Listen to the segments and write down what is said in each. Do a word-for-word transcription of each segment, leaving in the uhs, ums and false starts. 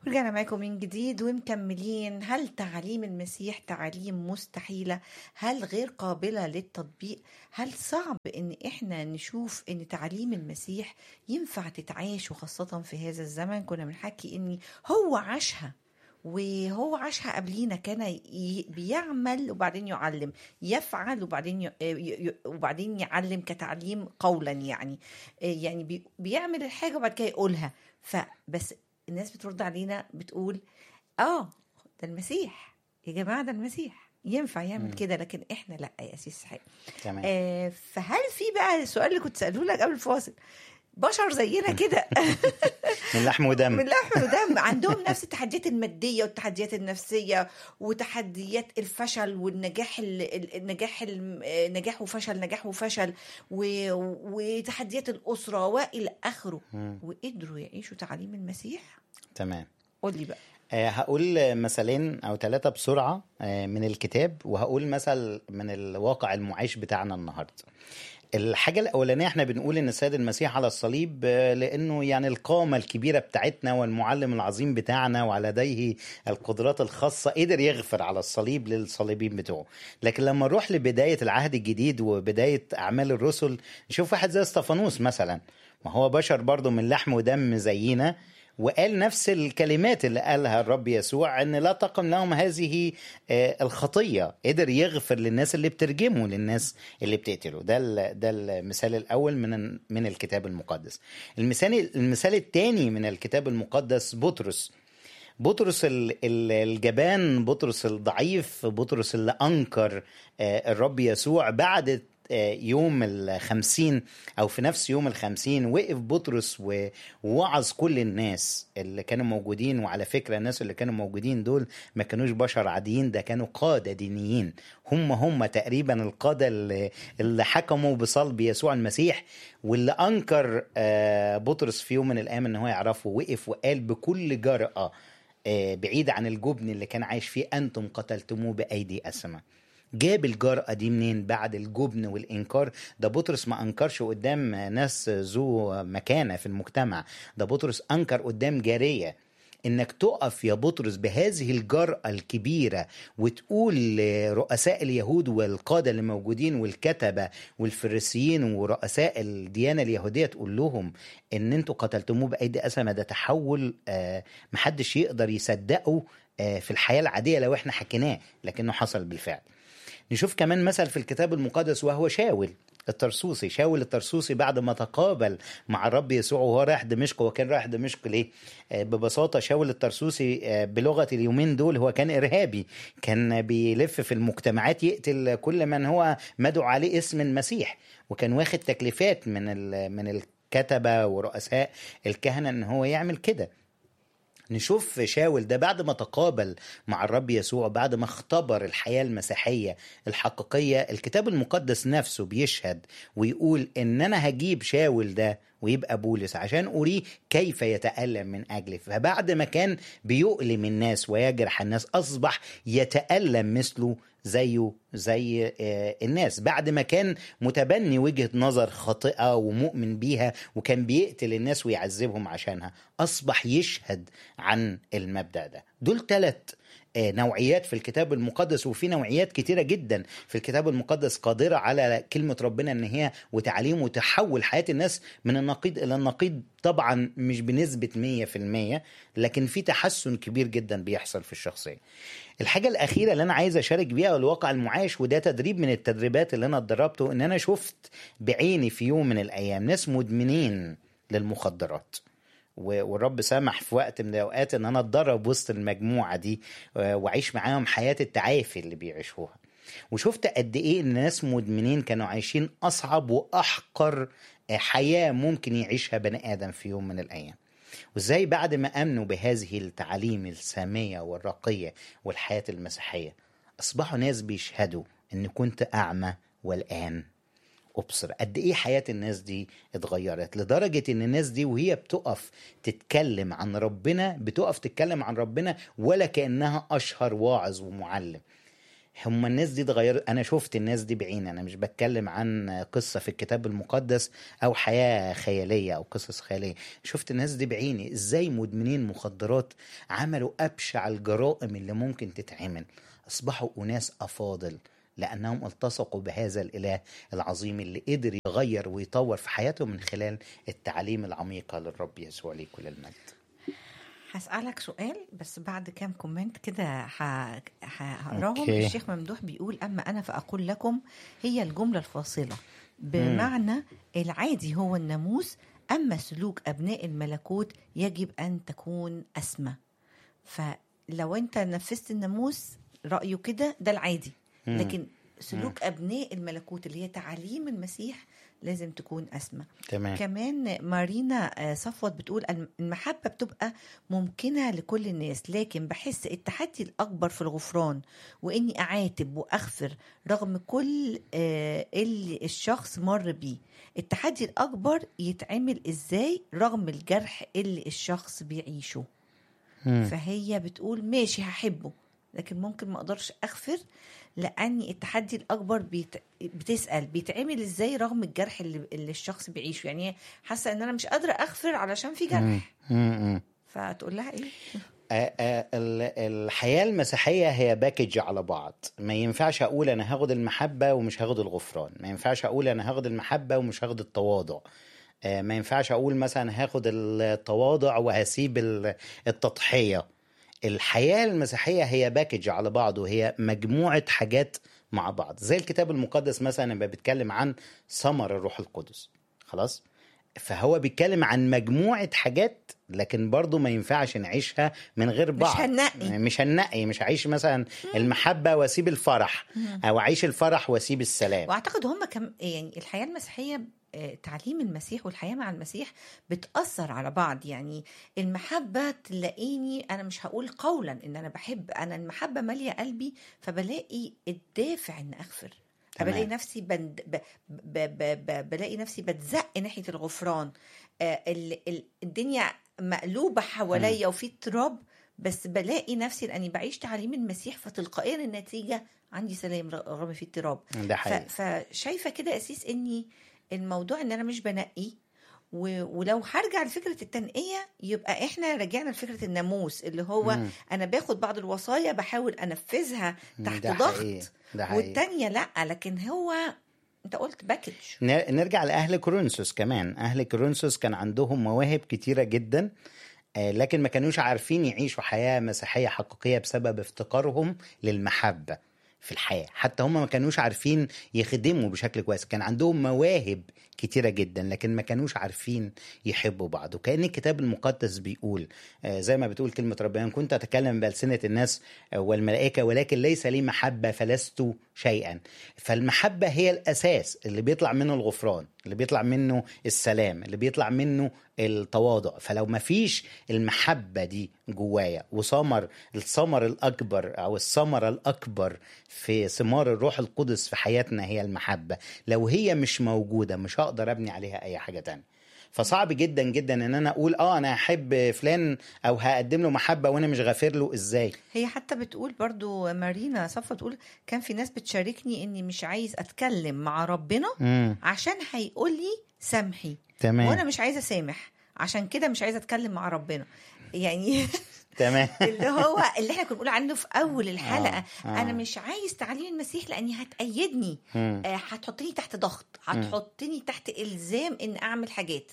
ورجعنا معاكم من جديد ومكملين. هل تعاليم المسيح تعاليم مستحيلة؟ هل غير قابلة للتطبيق؟ هل صعب ان احنا نشوف ان تعاليم المسيح ينفع تتعايش، وخاصة في هذا الزمن؟ كنا بنحكي ان هو عاشها، وهو عاشها قبلينا، كان ي- بيعمل وبعدين يعلم، يفعل وبعدين ي... ي- ي- وبعدين يعلم كتعليم قولا، يعني يعني بي... بيعمل الحاجة وبعد كده يقولها. فبس الناس بترد علينا بتقول اه ده المسيح، يا جماعة ده المسيح ينفع يعمل مم. كده، لكن احنا لا يا اسيس حاجة. تمام. آه فهل في بقى السؤال اللي كنت سألوه لك قبل الفاصل، بشر زينا كده من لحم ودم. من لحم ودم عندهم نفس التحديات المادية والتحديات النفسية وتحديات الفشل والنجاح، ال- ال- النجاح ال- نجاح وفشل، نجاح وفشل، و- وتحديات الأسرة وإلى آخره، مم. وقدروا يعيشوا تعاليم المسيح؟ تمام. قول لي بقى. آه، هقول مثالين أو ثلاثة بسرعة آه، من الكتاب، وهقول مثل من الواقع المعيش بتاعنا النهاردة. الحاجة الأولانية، احنا بنقول إن السيد المسيح على الصليب آه، لأنه يعني القامة الكبيرة بتاعتنا والمعلم العظيم بتاعنا ولديه القدرات الخاصة قدر يغفر على الصليب للصليبين بتوعه. لكن لما نروح لبداية العهد الجديد وبداية أعمال الرسل، نشوف واحد زي استفانوس مثلا، ما هو بشر برضو من لحم ودم زينا، وقال نفس الكلمات اللي قالها الرب يسوع، ان لا تقم لهم هذه آه، الخطية. قدر يغفر للناس اللي بترجمه، للناس اللي بتقتله. ده ال- ده المثال الاول من من الكتاب المقدس. المثال المثال الثاني من الكتاب المقدس بطرس. بطرس ال- ال- الجبان، بطرس الضعيف، بطرس اللي أنكر آه، الرب يسوع بعد آه، يوم الخمسين أو في نفس يوم الخمسين. وقف بطرس و- ووعظ كل الناس اللي كانوا موجودين. وعلى فكرة الناس اللي كانوا موجودين دول ما كانوش بشر عاديين، ده كانوا قادة دينيين، هم هم تقريبا القادة اللي, اللي حكموا بصلب يسوع المسيح. واللي أنكر آه، بطرس في يوم من الأيام إن هو يعرفه، وقف وقال بكل جرأة آه، بعيد عن الجبن اللي كان عايش فيه: أنتم قتلتموه بأيدي أسمى. جاب الجرأة دي منين بعد الجبن والإنكار؟ ده بطرس ما أنكرش قدام ناس ذو مكانة في المجتمع، ده بطرس أنكر قدام جارية. إنك تقف يا بطرس بهذه الجرأة الكبيرة وتقول لرؤساء اليهود والقادة اللي موجودين والكتبة والفريسيين ورؤساء الديانة اليهودية، تقول لهم إن أنتوا قتلتموه بأيدي أسمى، ده تحول آه، محدش يقدر يصدقه آه، في الحياة العادية لو احنا حكيناه، لكنه حصل بالفعل. نشوف كمان مثل في الكتاب المقدس، وهو شاول الترسوسي. شاول الترسوسي بعد ما تقابل مع الرب يسوع وهو رايح دمشق. وكان رايح دمشق ليه؟ آه، ببساطة شاول الترسوسي آه، بلغة اليومين دول هو كان إرهابي، كان بيلف في المجتمعات يقتل كل من هو مدعو عليه اسم المسيح، وكان واخد تكليفات من ال- من الكتبة ورؤساء الكهنة ان هو يعمل كده. نشوف شاول ده بعد ما تقابل مع الرب يسوع، بعد ما اختبر الحياة المسيحية الحقيقية، الكتاب المقدس نفسه بيشهد ويقول ان انا هجيب شاول ده ويبقى بولس عشان أريه كيف يتألم من أجلي. فبعد ما كان بيؤلم الناس ويجرح الناس، أصبح يتألم مثله زيه زي آه، الناس. بعد ما كان متبني وجهة نظر خاطئة ومؤمن بيها وكان بيقتل الناس ويعذبهم عشانها، أصبح يشهد عن المبدأ ده. دول ثلاث نوعيات في الكتاب المقدس، وفي نوعيات كتيرة جدا في الكتاب المقدس قادرة على كلمة ربنا ان هي وتعليمه تحول حياة الناس من النقيض الى النقيض. طبعا مش بنسبة مية في المية، لكن في تحسن كبير جدا بيحصل في الشخصية. الحاجة الأخيرة اللي أنا عايز أشارك بيها الواقع المعاش، وده تدريب من التدريبات اللي أنا اتدربته، إن أنا شفت بعيني في يوم من الأيام ناس مدمنين للمخدرات، والرب سمح في وقت من الأوقات إن أنا أتدرب وسط المجموعة دي وأعيش معاهم حياة التعافي اللي بيعيشوها. وشفت قد إيه إن ناس مدمنين كانوا عايشين أصعب وأحقر حياة ممكن يعيشها بني آدم في يوم من الأيام، وإزاي بعد ما أمنوا بهذه التعاليم السامية والراقية والحياة المسيحية أصبحوا ناس بيشهدوا إن كنت أعمى والآن أبصر. قد إيه حياة الناس دي اتغيرت، لدرجة إن الناس دي وهي بتقف تتكلم عن ربنا، بتقف تتكلم عن ربنا ولا كأنها أشهر واعظ ومعلم. هم الناس دي اتغيروا. انا شفت الناس دي بعيني، انا مش بتكلم عن قصة في الكتاب المقدس او حياة خيالية او قصص خيالية. شفت الناس دي بعيني ازاي مدمنين مخدرات عملوا ابشع الجرائم اللي ممكن تتعمل، اصبحوا اناس افاضل لانهم التصقوا بهذا الاله العظيم اللي قدر يغير ويطور في حياتهم من خلال التعليم العميقة للرب يسوع ليه كل المجد. هسألك سؤال بس بعد كام كومنت كده ه- هقراهم. أوكي. الشيخ ممدوح بيقول أما أنا فأقول لكم هي الجملة الفاصلة بمعنى العادي هو الناموس، أما سلوك أبناء الملكوت يجب أن تكون أسمى. فلو أنت نفذت الناموس رأيه كده ده العادي، مم. لكن سلوك أبناء الملكوت اللي هي تعاليم المسيح لازم تكون أسمى. تمام. كمان مارينا آه، صفوت بتقول المحبة بتبقى ممكنة لكل الناس، لكن بحس التحدي الأكبر في الغفران وإني أعاتب وأغفر رغم كل آه، اللي الشخص مر بيه. التحدي الأكبر يتعمل إزاي رغم الجرح اللي الشخص بيعيشه. مم. فهي بتقول ماشي هحبه لكن ممكن ما اقدرش اغفر، لاني التحدي الاكبر بيت... بتسال بيتعمل ازاي رغم الجرح اللي, اللي الشخص بيعيشه. يعني هي حاسه ان انا مش قادره اغفر علشان في مم. جرح، مم. فتقول لها ايه؟ آه، آه، ال- الحياة المسيحية هي باكج على بعض. ما ينفعش أقول أنا هاخد المحبة ومش هاخد الغفران، ما ينفعش أقول أنا هاخد المحبة ومش هاخد التواضع، آه، ما ينفعش أقول مثلا هاخد التواضع وهسيب ال- التضحية. الحياة المسيحية هي باكج على بعض، وهي مجموعة حاجات مع بعض. زي الكتاب المقدس مثلا لما بيتكلم عن ثمر الروح القدس، خلاص، فهو بيتكلم عن مجموعة حاجات، لكن برضو ما ينفعش نعيشها من غير مش بعض. هننقي. مش هننقي، مش هعيش مثلا المحبة واسيب الفرح، او اعيش الفرح واسيب السلام. واعتقد هم كم يعني الحياه المسيحيه آه، تعليم المسيح والحياه مع المسيح بتاثر على بعض. يعني المحبه تلاقيني انا مش هقول قولا ان انا بحب، انا المحبه ماليه قلبي فبلاقي الدافع ان اغفر. تمام. بلاقي نفسي بند... ب... ب... ب... ب... بلاقي نفسي بتزق ناحيه الغفران. آه ال... ال... الدنيا مقلوبه حواليا وفي اضطراب، بس بلاقي نفسي لاني بعيش تعليم المسيح فتلقائيا النتيجه عندي سلام رغم في اضطراب. ده ف... حقيقي. فشايفه كده اسيس اني الموضوع ان انا مش بنقي. و... ولو هرجع لفكره التنقيه يبقى احنا رجعنا لفكره الناموس اللي هو مم. انا باخد بعض الوصايا بحاول انفذها تحت ده ضغط، حقيقي. ده حقيقي. والتانية لا. لكن هو انت قلت باكج. ن- نرجع لأهل كورنثوس كمان. أهل كورنثوس كان عندهم مواهب كتيرة جدا، آه، لكن ما كانوش عارفين يعيشوا حياة مسيحية حقيقية بسبب افتقارهم للمحبة في الحياة. حتى هم ما كانوش عارفين يخدموا بشكل كويس. كان عندهم مواهب كتيرة جدا لكن ما كانوش عارفين يحبوا بعض. وكأن الكتاب المقدس بيقول آه، زي ما بتقول كلمة ربنا، كنت أتكلم بألسنة الناس آه، والملائكة ولكن ليس لي محبة فلست شيئا. فالمحبة هي الأساس اللي بيطلع منه الغفران، اللي بيطلع منه السلام، اللي بيطلع منه التواضع. فلو ما فيش المحبة دي جوايا وثمر الثمر الأكبر أو الثمرة الأكبر في ثمار الروح القدس في حياتنا هي المحبة، لو هي مش موجودة مش هقدر أبني عليها أي حاجة تانية. فصعب جدا جدا ان انا اقول اه انا هحب فلان او هقدم له محبة وانا مش غافر له. ازاي؟ هي حتى بتقول برضو مارينا صفة تقول كان في ناس بتشاركني اني مش عايز اتكلم مع ربنا مم. عشان هيقول لي سامحي، تمام. وانا مش عايزه اسامح عشان كده مش عايزه اتكلم مع ربنا. يعني تمام. اللي هو اللي احنا كنا بنقول عنه في اول الحلقه. آه. آه. انا مش عايز تعليم المسيح لاني هتأيدني، مم. آه، هتحطني تحت ضغط، هتحطني تحت الزام ان اعمل حاجات.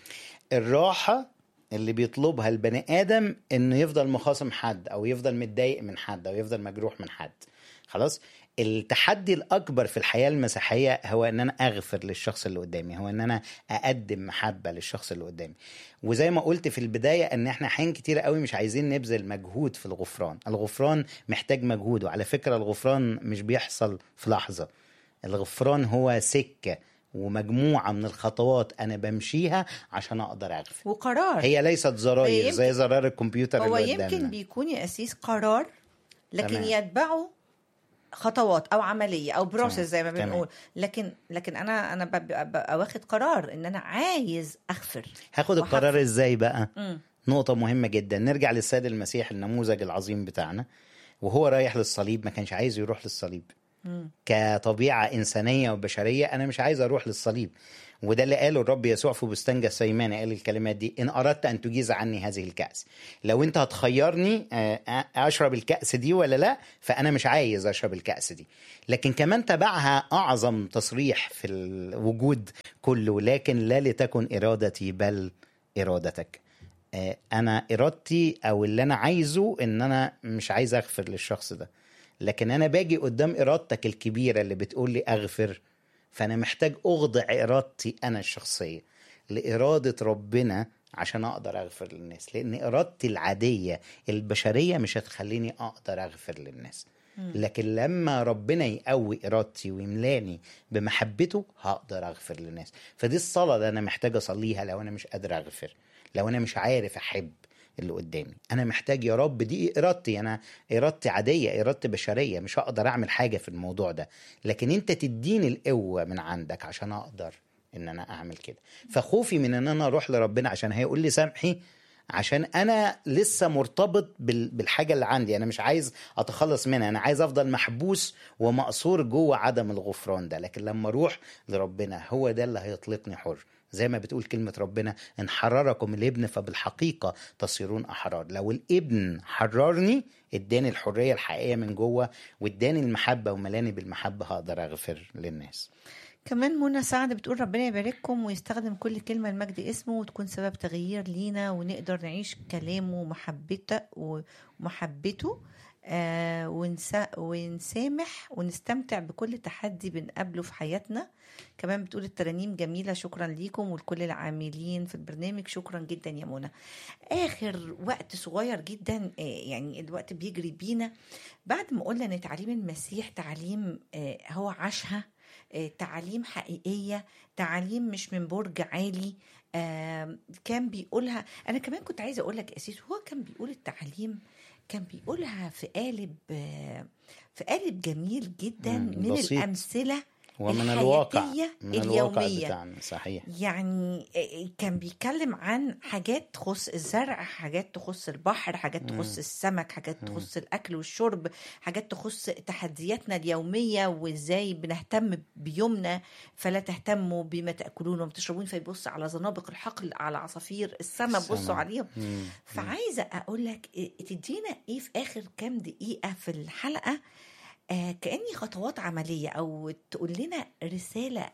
الراحة اللي بيطلبها البني آدم إنه يفضل مخاصم حد أو يفضل متضايق من حد أو يفضل مجروح من حد. خلاص، التحدي الأكبر في الحياة المسيحية هو إن أنا أغفر للشخص اللي قدامي، هو إن أنا أقدم محبة للشخص اللي قدامي. وزي ما قلت في البداية إن إحنا حين كتير قوي مش عايزين نبذل مجهود في الغفران. الغفران محتاج مجهود، وعلى فكرة الغفران مش بيحصل في لحظة. الغفران هو سكة ومجموعة من الخطوات أنا بمشيها عشان أقدر أغفر. وقرار، هي ليست زراير يمكن- زي زرار الكمبيوتر هو اللي يمكن قدامنا. بيكون يا أسيس قرار لكن تمام. يتبعه خطوات او عمليه او بروسيس زي ما تمام. بنقول. لكن لكن انا انا ببقى ببقى واخد قرار ان انا عايز اغفر. هاخد وهغفر. القرار إزاي بقى؟ مم. نقطة مهمة جدا. نرجع للسيد المسيح النموذج العظيم بتاعنا. وهو رايح للصليب ما كانش عايز يروح للصليب. كطبيعة إنسانية وبشرية أنا مش عايز أروح للصليب. وده اللي قاله الرب يسوع في بستان جثيماني، قال الكلمات دي: إن أردت أن تجيز عني هذه الكأس. لو أنت هتخيرني أشرب الكأس دي ولا لا، فأنا مش عايز أشرب الكأس دي. لكن كمان تبعها أعظم تصريح في الوجود كله: لكن لا لتكن إرادتي بل إرادتك. أنا إرادتي أو اللي أنا عايزه إن أنا مش عايز أغفر للشخص ده، لكن أنا باجي قدام إرادتك الكبيرة اللي بتقول لي أغفر، فأنا محتاج أخضع إرادتي أنا الشخصية لإرادة ربنا عشان أقدر أغفر للناس. لأن إرادتي العادية البشرية مش هتخليني أقدر أغفر للناس، لكن لما ربنا يقوي إرادتي ويملاني بمحبته هقدر أغفر للناس. فدي الصلاة اللي أنا محتاج أصليها لو أنا مش قادر أغفر، لو أنا مش عارف أحب اللي قدامي. أنا محتاج يا رب، دي إرادتي، أنا إرادتي عادية، إرادتي بشرية، مش هقدر أعمل حاجة في الموضوع ده، لكن أنت تديني القوة من عندك عشان أقدر إن أنا أعمل كده. فخوفي من أن أنا أروح لربنا عشان هيقول لي سامحي، عشان أنا لسه مرتبط بالحاجة اللي عندي، أنا مش عايز أتخلص منها، أنا عايز أفضل محبوس ومقصور جوه عدم الغفران ده. لكن لما أروح لربنا هو ده اللي هيطلقني حر، زي ما بتقول كلمة ربنا: إن حرركم الابن فبالحقيقة تصيرون أحرار. لو الابن حررني اداني الحرية الحقيقية من جوه واداني المحبة وملاني بالمحبة، هقدر أغفر للناس. كمان منى سعد بتقول: ربنا يبارككم ويستخدم كل كلمة لمجد اسمه وتكون سبب تغيير لينا ونقدر نعيش كلامه ومحبته ومحبته آه ونسا ونسامح ونستمتع بكل تحدي بنقابله في حياتنا. كمان بتقول: الترانيم جميلة، شكرا ليكم ولكل العاملين في البرنامج. شكرا جدا يا منى. آخر وقت صغير جدا، آه يعني الوقت بيجري بينا. بعد ما قلنا ان تعليم المسيح تعليم آه هو عاشها، تعليم حقيقية، تعليم مش من برج عالي، آه كان بيقولها. أنا كمان كنت عايزة أقول لك أسيس، هو كان بيقول التعليم كان بيقولها في قالب آه في قالب جميل جدا من بسيط. الأمثلة ومن الواقع، من اليومية بتاعنا. صحيح. يعني كان بيتكلم عن حاجات تخص الزرع، حاجات تخص البحر، حاجات تخص السمك، حاجات تخص الأكل والشرب، حاجات تخص تحدياتنا اليومية وإزاي بنهتم بيومنا. فلا تهتموا بما تأكلون وما تشربون، فيبص على زنابق الحقل، على عصافير السماء بصوا عليهم. فعايزة أقول لك تدينا إيه في آخر كام دقيقة في الحلقة، آه كأني خطوات عملية، أو تقول لنا رسالة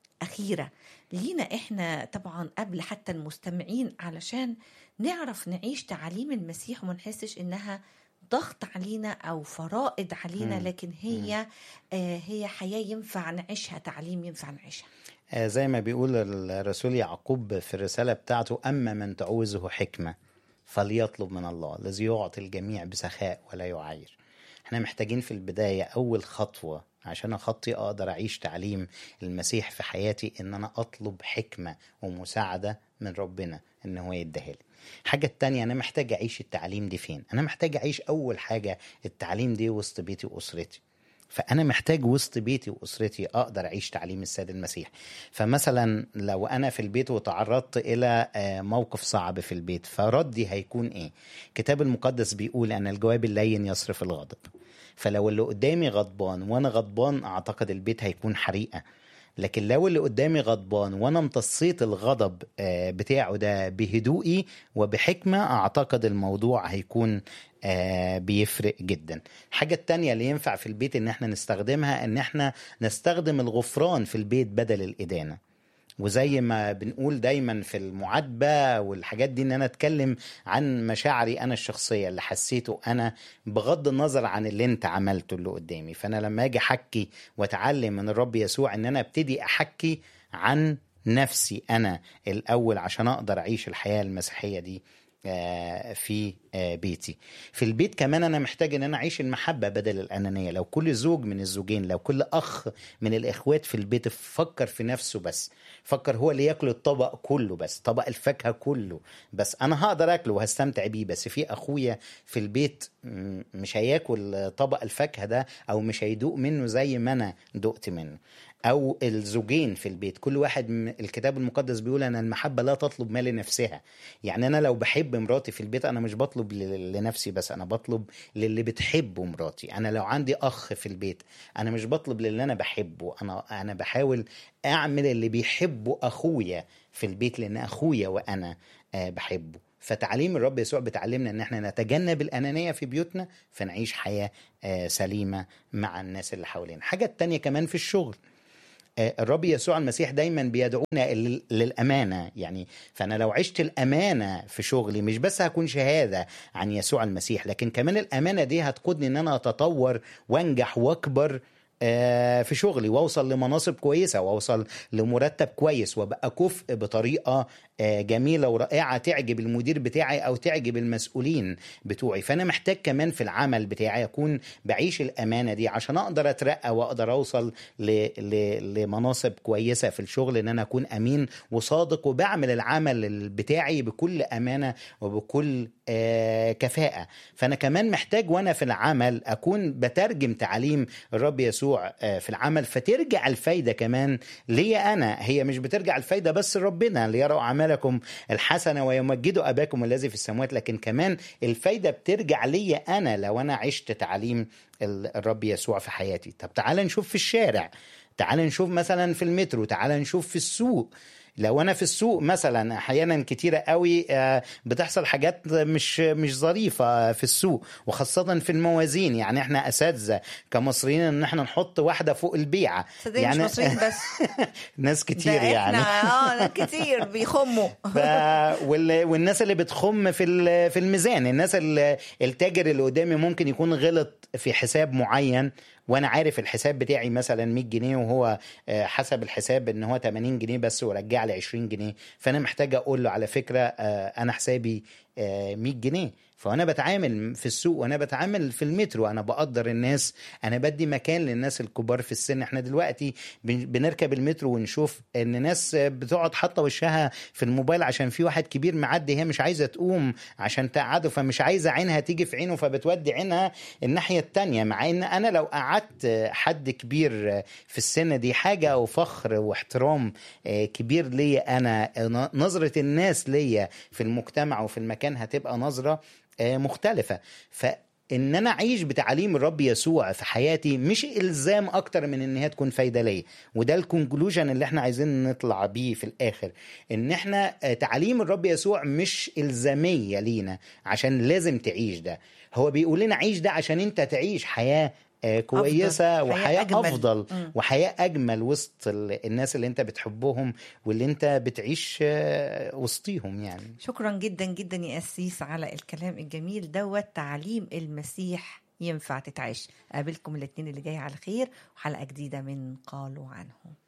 أخيرة لينا إحنا طبعا قبل حتى المستمعين، علشان نعرف نعيش تعاليم المسيح وما نحسش إنها ضغط علينا أو فرائض علينا، مم. لكن هي آه هي حياة ينفع نعيشها، تعليم ينفع نعيشها. آه زي ما بيقول الرسول يعقوب في الرسالة بتاعته: أما من تعوزه حكمة فليطلب من الله الذي يعطي الجميع بسخاء ولا يعاير. احنا محتاجين في البداية أول خطوة عشان أخطي أقدر أعيش تعليم المسيح في حياتي، إن أنا أطلب حكمة ومساعدة من ربنا إن هو يديها لي. حاجة التانية، أنا محتاج أعيش التعليم دي فين؟ أنا محتاج أعيش أول حاجة التعليم دي وسط بيتي وأسرتي. فأنا محتاج وسط بيتي وأسرتي أقدر أعيش تعليم السيد المسيح. فمثلا لو أنا في البيت وتعرضت إلى موقف صعب في البيت، فردي هيكون إيه؟ كتاب المقدس بيقول أن الجواب اللين يصرف الغضب. فلو اللي قدامي غضبان وأنا غضبان، أعتقد البيت هيكون حريقة. لكن لو اللي قدامي غضبان وانا امتصيت الغضب بتاعه ده بهدوئي وبحكمة، اعتقد الموضوع هيكون بيفرق جدا. الحاجة التانية اللي ينفع في البيت ان احنا نستخدمها، ان احنا نستخدم الغفران في البيت بدل الإدانة. وزي ما بنقول دايما في المعاتبة والحاجات دي، ان انا اتكلم عن مشاعري انا الشخصية اللي حسيته انا، بغض النظر عن اللي انت عملته اللي قدامي. فانا لما اجي احكي واتعلم من الرب يسوع ان انا ابتدي احكي عن نفسي انا الاول عشان اقدر اعيش الحياة المسيحية دي في بيتي. في البيت كمان أنا محتاج أن أنا أعيش المحبة بدل الأنانية. لو كل زوج من الزوجين، لو كل أخ من الإخوات في البيت فكر في نفسه بس، فكر هو اللي يأكل الطبق كله بس، طبق الفاكهة كله بس، أنا هقدر أكله وهستمتع بيه، بس في أخويا في البيت مش هياكل طبق الفاكهة ده أو مش هيدوق منه زي ما أنا دقت منه. او الزوجين في البيت، كل واحد م- الكتاب المقدس بيقول ان المحبه لا تطلب ما لنفسها. يعني انا لو بحب مراتي في البيت انا مش بطلب ل- لنفسي بس، انا بطلب للي بتحبه مراتي. انا لو عندي اخ في البيت انا مش بطلب للي انا بحبه، انا انا بحاول اعمل اللي بيحبه اخويا في البيت، لان اخويا وانا آه، بحبه. فتعليم الرب يسوع بتعلمنا ان احنا نتجنب الانانيه في بيوتنا، فنعيش حياه آه، سليمه مع الناس اللي حوالينا. حاجه تانية كمان في الشغل، آه، الرب يسوع المسيح دايما بيدعونا لل- للأمانة. يعني فأنا لو عشت الأمانة في شغلي مش بس هكون شهادة عن يسوع المسيح، لكن كمان الأمانة دي هتقودني إن أنا أتطور وأنجح وأكبر آه، في شغلي، واوصل لمناصب كويسة، واوصل لمرتب كويس، وابقى كفء بطريقة آه، جميلة ورائعة تعجب المدير بتاعي او تعجب المسؤولين بتوعي. فانا محتاج كمان في العمل بتاعي اكون بعيش الامانة دي عشان اقدر اترقى واقدر اوصل ل... ل... لمناصب كويسة في الشغل، ان انا اكون امين وصادق وبعمل العمل بتاعي بكل امانة وبكل آه، كفاءة. فانا كمان محتاج وانا في العمل اكون بترجم تعليم الرب يسوع آه، في العمل، فترجع الفايدة كمان ليا أنا. هي مش بترجع الفايدة بس ربنا ليروا أعمالكم الحسنة ويمجدوا أباكم الذي في السماوات، لكن كمان الفايدة بترجع ليا أنا لو أنا عشت تعليم ال- الرب يسوع في حياتي. طب تعال نشوف في الشارع، تعال نشوف مثلا في المترو، تعال نشوف في السوق. لو انا في السوق مثلا احيانا كتيره قوي آه، بتحصل حاجات مش مش ظريفه في السوق، وخاصه في الموازين. يعني احنا اساتذه كمصريين ان احنا نحط واحده فوق البيعه. صدقني مش يعني مصريين بس، ناس ده كتير احنا يعني. اه ده كتير بيخموا. ف... وال... والناس اللي بتخم في ال- في الميزان، الناس اللي التاجر اللي قدامي ممكن يكون غلط في حساب معين، وانا عارف الحساب بتاعي مثلا مية جنيه، وهو آه، حسب الحساب ان هو تمانين جنيه بس ورجع لي عشرين جنيه. فانا محتاج اقول له على فكرة آه، انا حسابي آه، مية جنيه. فانا بتعامل في السوق وانا بتعامل في المترو انا بقدر الناس، انا بدي مكان للناس الكبار في السن. احنا دلوقتي بن- بنركب المترو ونشوف ان ناس بتقعد حاطه وشها في الموبايل عشان في واحد كبير معدي، هي مش عايزه تقوم عشان تقعده، فمش عايزه عينها تيجي في عينه فبتودي عينها الناحيه التانية. مع ان انا لو قعدت حد كبير في السن دي حاجه وفخر واحترام آه، كبير ليا انا، نظره الناس ليا في المجتمع وفي المكان هتبقى نظره آه، مختلفه. ف ان انا اعيش بتعليم الرب يسوع في حياتي مش الزام اكتر من ان هي تكون فايده ليا. وده الكونكلوجن اللي احنا عايزين نطلع بيه في الاخر، ان احنا آه، تعليم الرب يسوع مش الزاميه لينا عشان لازم تعيش ده. هو بيقول لنا عيش ده عشان انت تعيش حياه آه، افضل كويسه حياة وحياه اجمل. افضل مم. وحياه اجمل وسط ال- الناس اللي انت بتحبهم واللي انت بتعيش آه، وسطيهم يعني. شكرا جدا جدا يا أسيس على الكلام الجميل دوت. تعليم المسيح ينفع تتعيش. قابلكم الاثنين اللي جاي على خير وحلقة جديدة من قالوا عنه.